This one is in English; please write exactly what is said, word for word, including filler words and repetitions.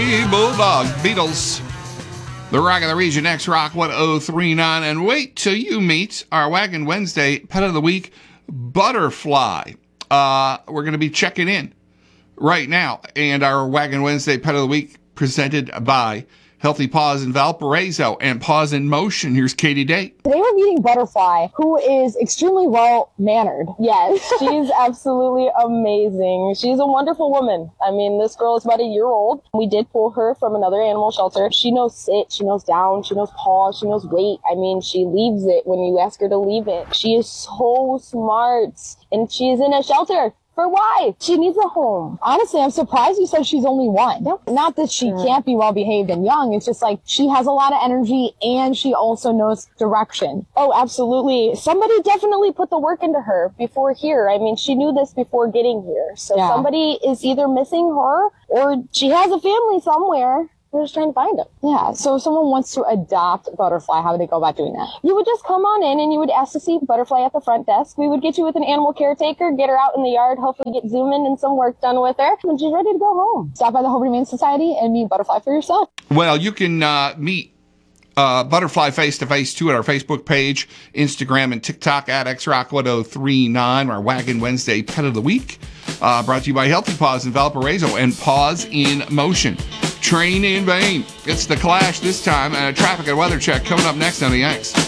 Hey Bulldog, Beatles, the Rock of the Region, X Rock one oh three point nine, and wait till you meet our Wagon Wednesday Pet of the Week, Butterfly. Uh, we're going to be checking in right now, and our Wagon Wednesday Pet of the Week presented by Healthy Paws in Valparaiso and Paws in Motion. Here's Katie Day. Today we're meeting Butterfly, who is extremely well-mannered. Yes, she's absolutely amazing. She's a wonderful woman. I mean, this girl is about a year old. We did pull her from another animal shelter. She knows sit, she knows down, she knows paw, she knows wait. I mean, she leaves it when you ask her to leave it. She is so smart, and she is in a shelter. For why? She needs a home. Honestly, I'm surprised you said she's only one. Not that she Mm. can't be well behaved and young. It's just like she has a lot of energy and she also knows direction. Oh, absolutely. Somebody definitely put the work into her before here. I mean, she knew this before getting here. So Yeah. somebody is either missing her or she has a family somewhere. We're just trying to find them. Yeah. So if someone wants to adopt Butterfly, how would they go about doing that? You would just come on in and you would ask to see Butterfly at the front desk. We would get you with an animal caretaker, get her out in the yard, hopefully get Zoom in and some work done with her, and she's ready to go home. Stop by the Hope Humane Society and meet Butterfly for yourself. Well, you can uh, meet uh, Butterfly face-to-face, too, at our Facebook page, Instagram, and TikTok at X Rock one oh three point nine, our Wagon Wednesday Pet of the Week. Uh, brought to you by Healthy Paws in Valparaiso and Paws in Motion. Train in vain. It's the Clash this time, and a traffic and weather check coming up next on the X.